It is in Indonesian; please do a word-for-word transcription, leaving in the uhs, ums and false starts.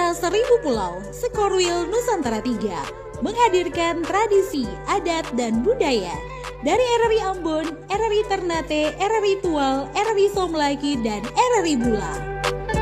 Wisata Seribu Pulau, Skorwil Nusantara tiga, menghadirkan tradisi, adat, dan budaya dari R R I Ambon, R R I Ternate, R R I Tual, R R I Somlaki, dan R R I Bula.